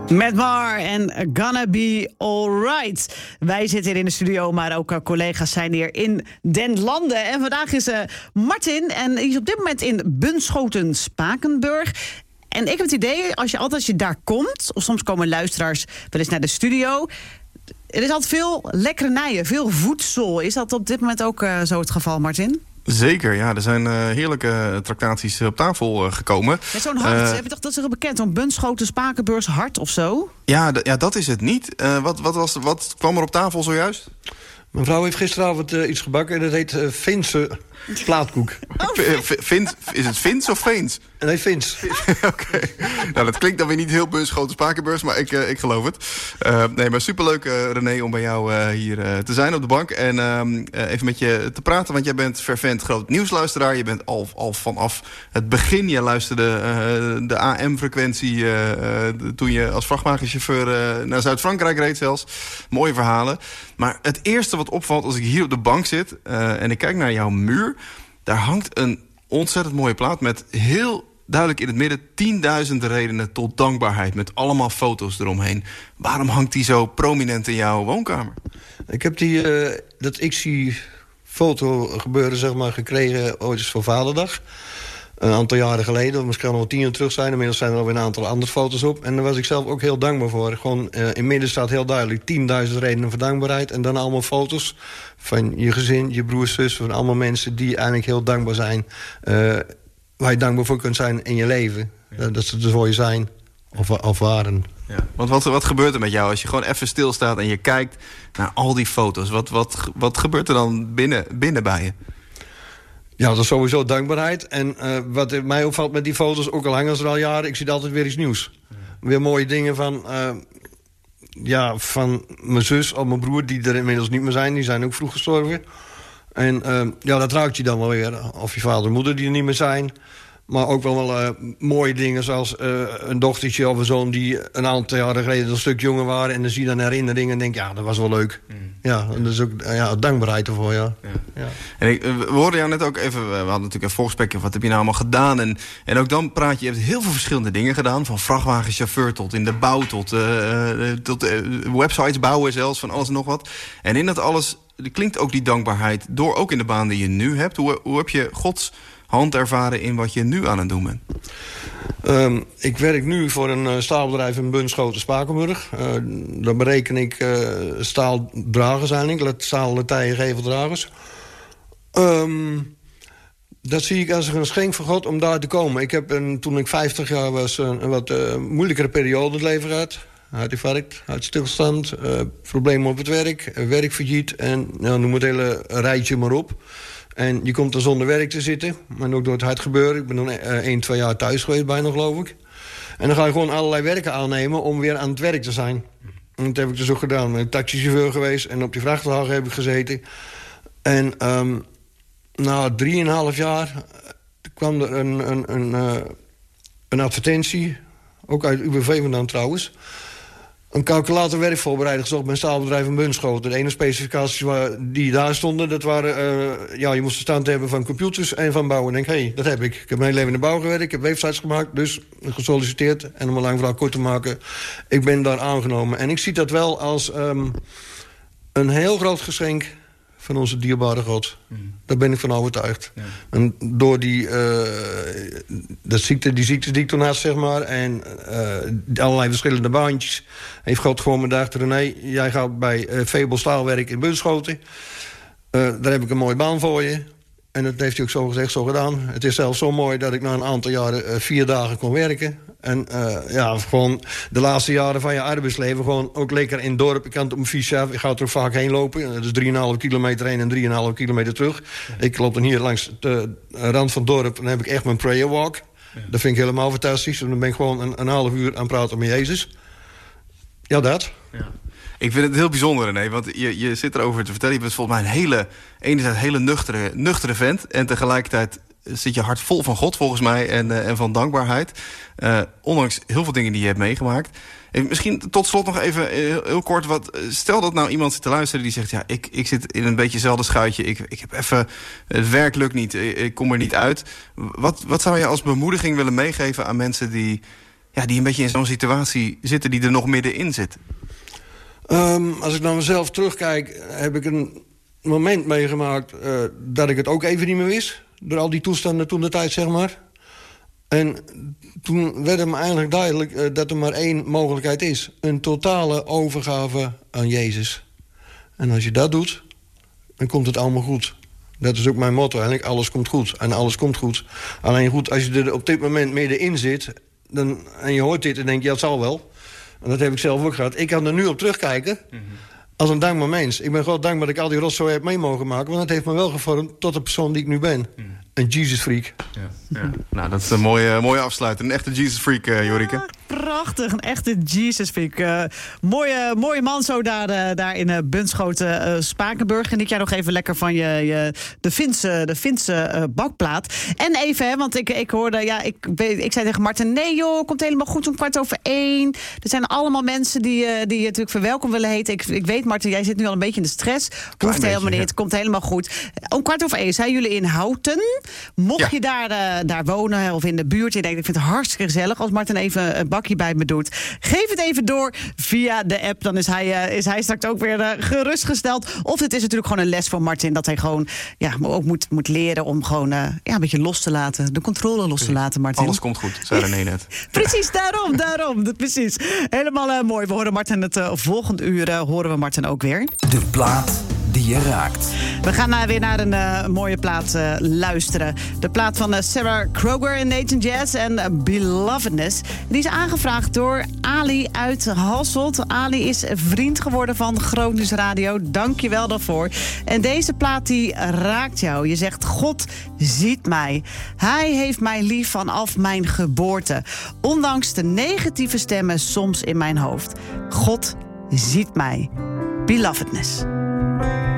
Met Mar en Gonna Be Alright. Wij zitten hier in de studio, maar ook collega's zijn hier in Den Lande. En vandaag is Martin en hij is op dit moment in Bunschoten-Spakenburg. En ik heb het idee, als je daar komt, of soms komen luisteraars wel eens naar de studio, er is altijd veel lekkernijen, veel voedsel. Is dat op dit moment ook zo het geval, Martin? Zeker, ja. Er zijn heerlijke tractaties op tafel gekomen. Met zo'n hart, heb je toch, dat is toch bekend, zo'n Bunschoten-Spakenburgs hart of zo? Ja, dat is het niet. Wat kwam er op tafel zojuist? Mijn vrouw heeft gisteravond iets gebakken en dat heet Finse plaatkoek. Is het Fins of Veens? Nee, Fins. Oké. Nou, dat klinkt dan weer niet heel Bunschoten-Spakenburgs, maar ik geloof het. Nee, maar superleuk, René, om bij jou hier te zijn op de bank. En even met je te praten, want jij bent fervent groot nieuwsluisteraar. Je bent al vanaf het begin, je luisterde de AM-frequentie toen je als vrachtwagenchauffeur naar Zuid-Frankrijk reed zelfs. Mooie verhalen. Maar het eerste wat opvalt als ik hier op de bank zit en ik kijk naar jouw muur, daar hangt een ontzettend mooie plaat met heel duidelijk in het midden 10.000 redenen tot dankbaarheid. Met allemaal foto's eromheen. Waarom hangt die zo prominent in jouw woonkamer? Ik heb dat foto gebeuren zeg maar, gekregen ooit eens voor Vaderdag. Een aantal jaren geleden, dat misschien al 10 jaar terug zijn. Inmiddels zijn er alweer een aantal andere foto's op. En daar was ik zelf ook heel dankbaar voor. Gewoon, in het midden staat heel duidelijk 10.000 redenen voor dankbaarheid. En dan allemaal foto's van je gezin, je broers, zus, van allemaal mensen die eigenlijk heel dankbaar zijn. Waar je dankbaar voor kunt zijn in je leven. Dat ze er voor je zijn of waren. Ja. Want wat gebeurt er met jou als je gewoon even stilstaat en je kijkt naar al die foto's? Wat gebeurt er dan binnen bij je? Ja, dat is sowieso dankbaarheid. En wat mij opvalt met die foto's, ook al hangen ze er al jaren, ik zie altijd weer iets nieuws. Ja. Weer mooie dingen van mijn zus of mijn broer, die er inmiddels niet meer zijn. Die zijn ook vroeg gestorven. En dat raakt je dan wel weer. Of je vader en moeder die er niet meer zijn. Maar ook wel mooie dingen zoals een dochtertje of een zoon die een aantal jaren geleden een stuk jonger waren. En dan zie je dan herinneringen en denk ja, dat was wel leuk. Ja, en dat is ook dankbaarheid ervoor, ja. En we hoorden jou net ook even, we hadden natuurlijk een voorgesprekje, wat heb je nou allemaal gedaan? En ook dan praat je hebt heel veel verschillende dingen gedaan. Van vrachtwagenchauffeur tot in de bouw, tot websites bouwen zelfs, van alles en nog wat. En in dat alles klinkt ook die dankbaarheid door, ook in de baan die je nu hebt. Hoe heb je Gods hand ervaren in wat je nu aan het doen bent? Ik werk nu voor een staalbedrijf in Bunschoten-Spakenburg. Daar bereken ik staaldragers eigenlijk, staal-latijen geveldragers. Dat zie ik als een geschenk van God om daar te komen. Ik heb toen ik 50 jaar was een wat moeilijkere periode in het leven gehad. Hartinfarct, hartstilstand, problemen op het werk, werkfailliet en noem het hele rijtje maar op. En je komt er zonder werk te zitten. Maar ook door het hard gebeuren. Ik ben dan 1-2 jaar thuis geweest bijna, geloof ik. En dan ga je gewoon allerlei werken aannemen om weer aan het werk te zijn. En dat heb ik dus ook gedaan. Ik ben taxichauffeur geweest en op die vrachtwagen heb ik gezeten. En na 3,5 jaar kwam er een advertentie. Ook uit UWV vandaan trouwens. Een calculator werkvoorbereider gezocht bij een staalbedrijf in Bunschoten. De ene specificaties die daar stonden, dat waren je moest verstand hebben van computers en van bouwen. En ik denk, dat heb ik. Ik heb mijn hele leven in de bouw gewerkt, ik heb websites gemaakt, dus gesolliciteerd. En om een lang verhaal kort te maken, ik ben daar aangenomen. En ik zie dat wel als een heel groot geschenk van onze dierbare God. Daar ben ik van overtuigd. Ja. En door die ziektes die ik toen had, zeg maar, en allerlei verschillende baantjes, heeft God gewoon bedacht, René, jij gaat bij Febel Staalwerk in Bunschoten. Daar heb ik een mooie baan voor je. En dat heeft hij ook zo gezegd, zo gedaan. Het is zelfs zo mooi dat ik na een aantal jaren 4 dagen kon werken. En gewoon de laatste jaren van je arbeidsleven gewoon ook lekker in het dorp. Ik kan het op mijn fiets af, ik ga er ook vaak heen lopen. Dat is 3,5 kilometer heen en 3,5 kilometer terug. Ja. Ik loop dan hier langs de rand van het dorp en dan heb ik echt mijn prayer walk. Ja. Dat vind ik helemaal fantastisch. En dan ben ik gewoon een half uur aan het praten met Jezus. Ja, dat. Ja. Ik vind het heel bijzonder, René, want je zit erover te vertellen. Je bent volgens mij een enerzijds hele nuchtere vent. En tegelijkertijd zit je hart vol van God, volgens mij, en van dankbaarheid. Ondanks heel veel dingen die je hebt meegemaakt. En misschien tot slot nog even heel kort. Stel dat nou iemand zit te luisteren die zegt, ja, ik zit in een beetje hetzelfde schuitje. Ik heb even, het werk lukt niet, ik kom er niet uit. Wat zou je als bemoediging willen meegeven aan mensen die die een beetje in zo'n situatie zitten, die er nog middenin zitten? Als ik naar mezelf terugkijk, heb ik een moment meegemaakt dat ik het ook even niet meer wist. Door al die toestanden toen de tijd, zeg maar. En toen werd het me eigenlijk duidelijk dat er maar één mogelijkheid is. Een totale overgave aan Jezus. En als je dat doet, dan komt het allemaal goed. Dat is ook mijn motto eigenlijk. Alles komt goed. En alles komt goed. Alleen goed, als je er op dit moment middenin zit en je hoort dit en denk je, dat zal wel. En dat heb ik zelf ook gehad. Ik kan er nu op terugkijken als een dankbaar mens. Ik ben gewoon dankbaar dat ik al die rotzooi heb mee mogen maken. Want dat heeft me wel gevormd tot de persoon die ik nu ben. Een Jesus freak. Ja. Nou, dat is een mooie afsluiter. Een echte Jesus freak, Jorike. Prachtig, een echte Jesus freak. Mooie man zo daar in Bunschoten, Spakenburg. Geniet jij nog even lekker van de Finse bakplaat. En even, want ik hoorde, ik zei tegen Martin, nee joh, komt helemaal goed om 1:15. Er zijn allemaal mensen die je natuurlijk verwelkom willen heten. Ik weet, Martin, jij zit nu al een beetje in de stress. Hoeft helemaal niet, het komt helemaal goed. Om 1:15 zijn jullie in Houten. Mocht je daar wonen of in de buurt, je denkt, ik vind het hartstikke gezellig als Martin even een bakje bij me doet. Geef het even door via de app. Dan is hij straks ook weer gerustgesteld. Of het is natuurlijk gewoon een les voor Martin, dat hij gewoon ook moet leren om gewoon een beetje los te laten. De controle los te laten, Martin. Alles komt goed, zei René net. Precies, daarom. Precies. Helemaal mooi. We horen Martin het volgende uur horen we Martin ook weer. De plaat die je raakt. We gaan weer naar een mooie plaat luisteren. De plaat van Sarah Kroger en Nathan Jazz en Belovedness. Die is aangevraagd door Ali uit Hasselt. Ali is vriend geworden van Groot Radio. Dank je wel daarvoor. En deze plaat die raakt jou. Je zegt, God ziet mij. Hij heeft mij lief vanaf mijn geboorte. Ondanks de negatieve stemmen soms in mijn hoofd. God ziet mij. Belovedness.